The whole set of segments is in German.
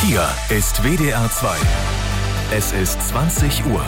Hier ist WDR 2. Es ist 20 Uhr.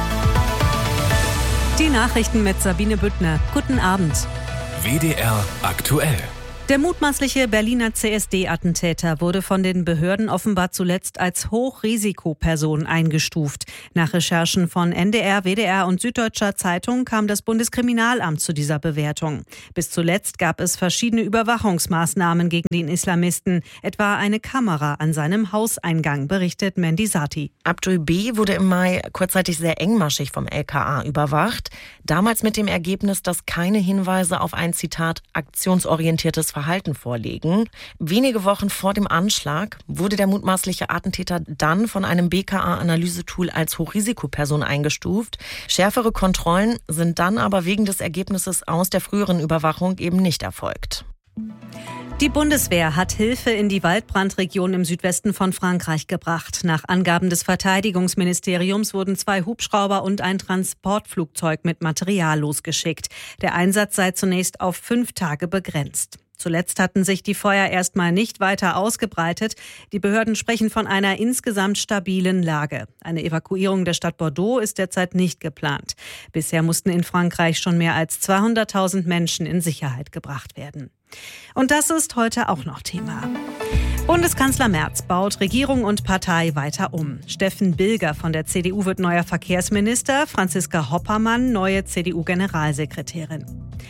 Die Nachrichten mit Sabine Büttner. Guten Abend. WDR aktuell. Der mutmaßliche Berliner CSD-Attentäter wurde von den Behörden offenbar zuletzt als Hochrisikoperson eingestuft. Nach Recherchen von NDR, WDR und Süddeutscher Zeitung kam das Bundeskriminalamt zu dieser Bewertung. Bis zuletzt gab es verschiedene Überwachungsmaßnahmen gegen den Islamisten, etwa eine Kamera an seinem Hauseingang, berichtet Mandy Sati. Abdul B. wurde im Mai kurzzeitig sehr engmaschig vom LKA überwacht. Damals mit dem Ergebnis, dass keine Hinweise auf ein, Zitat, aktionsorientiertes Verhalten vorliegen. Wenige Wochen vor dem Anschlag wurde der mutmaßliche Attentäter dann von einem BKA-Analysetool als Hochrisikoperson eingestuft. Schärfere Kontrollen sind dann aber wegen des Ergebnisses aus der früheren Überwachung eben nicht erfolgt. Die Bundeswehr hat Hilfe in die Waldbrandregion im Südwesten von Frankreich gebracht. Nach Angaben des Verteidigungsministeriums wurden 2 Hubschrauber und ein Transportflugzeug mit Material losgeschickt. Der Einsatz sei zunächst auf 5 Tage begrenzt. Zuletzt hatten sich die Feuer erstmal nicht weiter ausgebreitet. Die Behörden sprechen von einer insgesamt stabilen Lage. Eine Evakuierung der Stadt Bordeaux ist derzeit nicht geplant. Bisher mussten in Frankreich schon mehr als 200.000 Menschen in Sicherheit gebracht werden. Und das ist heute auch noch Thema. Bundeskanzler Merz baut Regierung und Partei weiter um. Steffen Bilger von der CDU wird neuer Verkehrsminister, Franziska Hoppermann neue CDU-Generalsekretärin.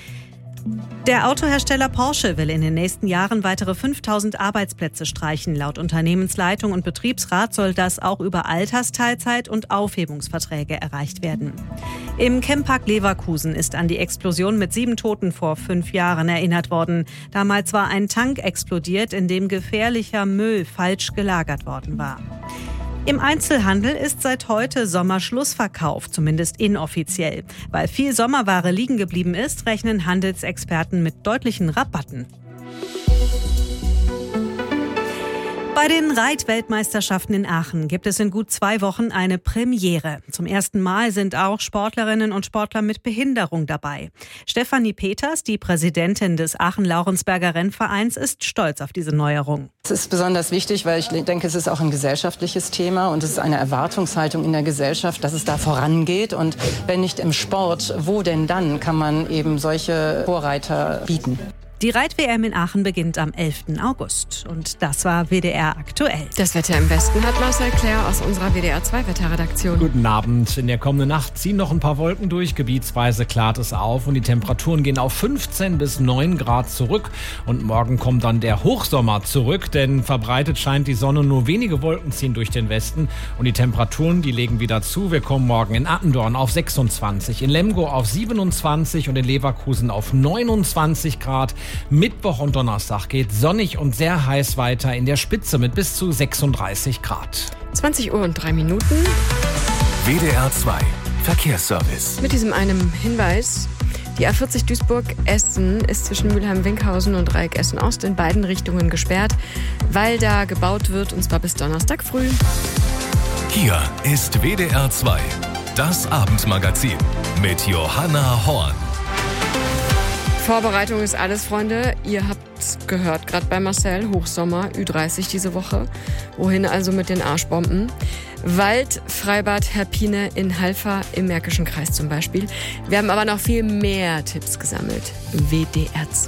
Der Autohersteller Porsche will in den nächsten Jahren weitere 5.000 Arbeitsplätze streichen. Laut Unternehmensleitung und Betriebsrat soll das auch über Altersteilzeit und Aufhebungsverträge erreicht werden. Im Chempark Leverkusen ist an die Explosion mit 7 Toten vor 5 Jahren erinnert worden. Damals war ein Tank explodiert, in dem gefährlicher Müll falsch gelagert worden war. Im Einzelhandel ist seit heute Sommerschlussverkauf, zumindest inoffiziell. Weil viel Sommerware liegen geblieben ist, rechnen Handelsexperten mit deutlichen Rabatten. Bei den Reitweltmeisterschaften in Aachen gibt es in gut 2 Wochen eine Premiere. Zum ersten Mal sind auch Sportlerinnen und Sportler mit Behinderung dabei. Stefanie Peters, die Präsidentin des Aachen-Laurensberger Rennvereins, ist stolz auf diese Neuerung. Es ist besonders wichtig, weil ich denke, es ist auch ein gesellschaftliches Thema und es ist eine Erwartungshaltung in der Gesellschaft, dass es da vorangeht. Und wenn nicht im Sport, wo denn dann kann man eben solche Vorreiter bieten? Die Reit-WM in Aachen beginnt am 11. August. Und das war WDR aktuell. Das Wetter im Westen hat Marcel Claire aus unserer WDR 2 Wetterredaktion. Guten Abend. In der kommenden Nacht ziehen noch ein paar Wolken durch. Gebietsweise klart es auf und die Temperaturen gehen auf 15 bis 9 Grad zurück. Und morgen kommt dann der Hochsommer zurück, denn verbreitet scheint die Sonne, nur wenige Wolken ziehen durch den Westen. Und die Temperaturen, die legen wieder zu. Wir kommen morgen in Attendorn auf 26, in Lemgo auf 27 und in Leverkusen auf 29 Grad. Mittwoch und Donnerstag geht sonnig und sehr heiß weiter, in der Spitze mit bis zu 36 Grad. 20 Uhr und 3 Minuten. WDR 2 Verkehrsservice. Mit diesem einen Hinweis. Die A40 Duisburg-Essen ist zwischen Mülheim-Winkhausen und Dreieck Essen-Ost in beiden Richtungen gesperrt, weil da gebaut wird, und zwar bis Donnerstag früh. Hier ist WDR 2, das Abendmagazin mit Johanna Horn. Vorbereitung ist alles, Freunde. Ihr habt gehört, gerade bei Marcel, Hochsommer, Ü30 diese Woche. Wohin also mit den Arschbomben? Wald, Freibad, Herpine in Halver im Märkischen Kreis zum Beispiel. Wir haben aber noch viel mehr Tipps gesammelt. WDR 2.